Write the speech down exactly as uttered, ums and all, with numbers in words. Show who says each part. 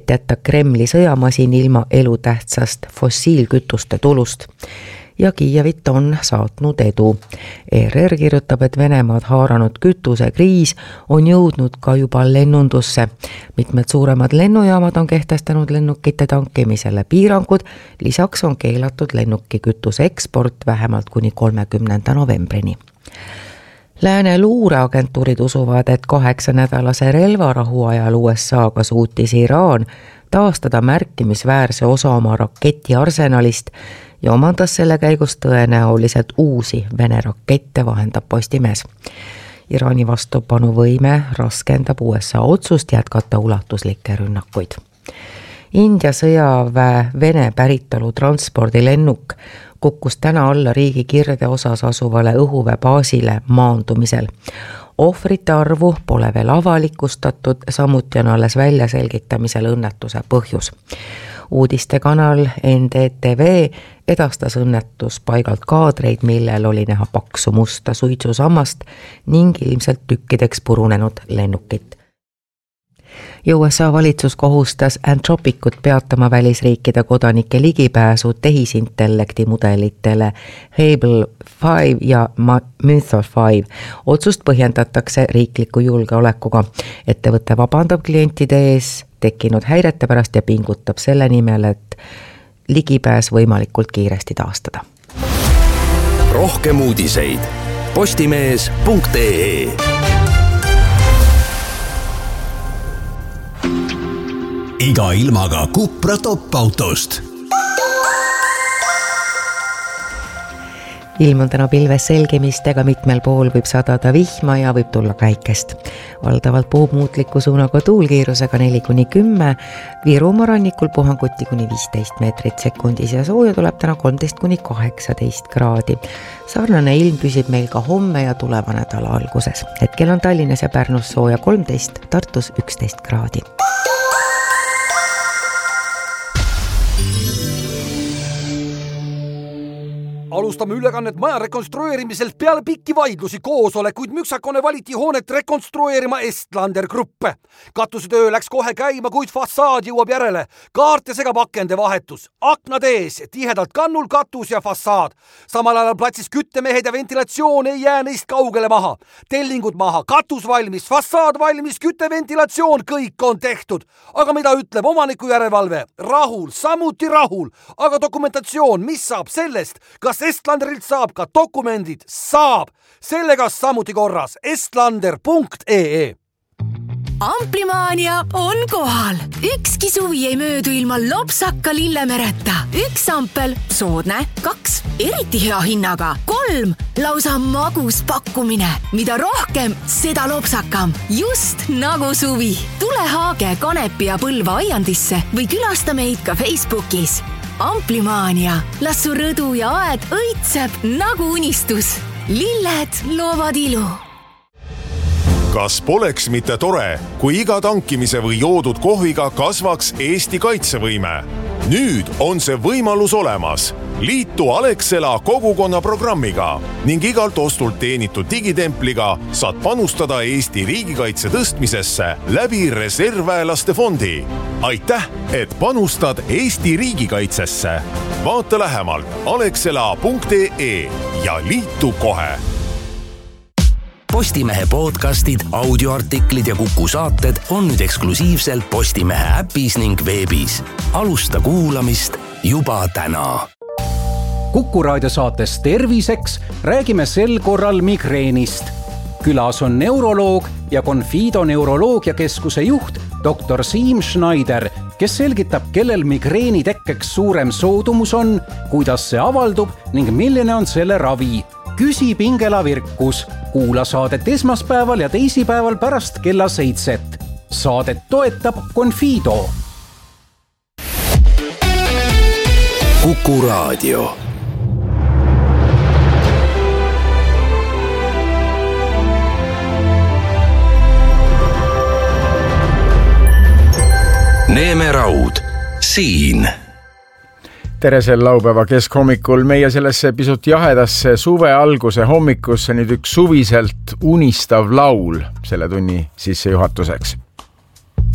Speaker 1: et jätta Kremli sõjamasin ilma elutähtsast fossiilkütuste tulust. Ja Kiievit on saatnud edu. E R R kirjutab, et Venemaad haaranud kütusekriis on jõudnud ka juba lennundusse. Mitmed suuremad lennujaamad on kehtestanud lennukite tankimisele piirangud, lisaks on keelatud lennukikütuse eksport vähemalt kuni kolmekümnenda novembrini. Lääne luureagentuurid usuvad, et kaheksanädalase relvarahu ajal U S A-ga suutis Iraan taastada märkimisväärse osa oma raketiarsenalist ja omandas selle käigus tõenäoliselt uusi Vene rakette, vahendab Postimees. Iraani vastupanuvõime raskendab U S A otsust jätkata ulatuslikke rünnakuid. India sõjaväe Vene päritolu transpordilennuk kukkus täna alla riigi kirde osas asuvale õhuväebaasile maandumisel. Ohvrite arvu pole veel avalikustatud, samuti on alles välja selgitamisel õnnetuse põhjus. Uudistekanal N D T V edastas õnnetuspaigalt kaadreid, millel oli näha paksu musta suitsusammast ning ilmselt tükkideks purunenud lennukit. Ja U S A valitsus kohustas Anthropicut peatama välisriikide kodanike ligipääsu tehisintellekti mudelitele Hable viis ja Mythos viis. Otsust põhjendatakse riikliku julgeolekuga. Ettevõte vabandab klientide ees tekkinud häirete pärast ja pingutab selle nimel, et ligipääs võimalikult kiiresti taastada.
Speaker 2: Rohkem uudiseid postimees punkt ee. Iga ilmaga Cupra top-autost.
Speaker 1: Ilm on täna pilves selgimistega, mitmel pool võib sadada vihma ja võib tulla päikest. Valdavalt puhub muutliku suunaga tuulkiirusega neli kuni kümme, Virumaa rannikul puhanguti kuni viisteist meetrit sekundis ja sooja tuleb täna kolmteist kuni kaheksateist kraadi. Sarnane ilm püsib meil ka homme ja tuleva nädala alguses. Hetkel on Tallinnas ja Pärnus sooja kolmteist, Tartus üksteist kraadi.
Speaker 3: Alustame ülekannet maja rekonstrueerimiselt peale pikki vaidlusi koosolekuid müksakone valiti hoonet rekonstrueerima Estlander Gruppe. Katusetöö läks kohe käima, kuid fassaad jõuab järele. Kaarte segab akende vahetus. Aknad ees, tihedalt kannul katus ja fassaad. Samal ajal platsis küttemehed ja ventilatsioon ei jää neist kaugele maha. Tellingud maha, katus valmis, fassaad valmis, kütteventilatsioon, kõik on tehtud. Aga mida ütleb omaniku järelevalve? Rahul, samuti rahul. Aga dokumentatsioon, mis saab sellest? Kas Estlanderilt saab ka dokumendid? Saab! Sellega samuti korras. estlander punkt ee.
Speaker 4: Amplimaania on kohal. Ükski suvi ei möödu ilma lopsaka lillemereta. Üks ampel, soodne, kaks, eriti hea hinnaga, kolm, lausa magus pakkumine. Mida rohkem, seda lopsakam. Just nagu suvi. Tule Haage, Kanepi ja Põlva aiandisse või külasta meid ka Facebookis. Amplimaania. Las su rõdu ja aed õitseb nagu unistus. Lilled loovad ilu.
Speaker 5: Kas poleks mitte tore, kui iga tankimise või joodud kohviga kasvaks Eesti kaitsevõime? Nüüd on see võimalus olemas. Liitu Alexela kogukonna programmiga ning igalt ostult teenitud digitempliga saad panustada Eesti riigikaitse tõstmisesse läbi reservväelaste fondi. Aitäh, et panustad Eesti riigikaitsesse. Vaata lähemalt alexela punkt ee ja liitu kohe.
Speaker 2: Postimehe podcastid, audioartiklid ja Kuku saated on nüüd eksklusiivselt Postimehe äpis ning veebis. Alusta kuulamist juba täna.
Speaker 6: Kuku raadiosaates Terviseks räägime sel korral migreenist. Külas on neuroloog ja Confido neuroloogiakeskuse juht doktor Siim Schneider, kes selgitab, kellel migreeni tekkeks suurem soodumus on, kuidas see avaldub ning milline on selle ravi. Küsi Pingela Virkus. Kuula saadet esmaspäeval ja teisipäeval pärast kella seitset. Saadet toetab Confido.
Speaker 2: Kuku raadio. Neeme Raud, siin.
Speaker 7: Tere sel laupäeva keskhommikul meie sellesse pisut jahedasse suve alguse hommikusse nüüd üks suviselt unistav laul selle tunni sissejuhatuseks.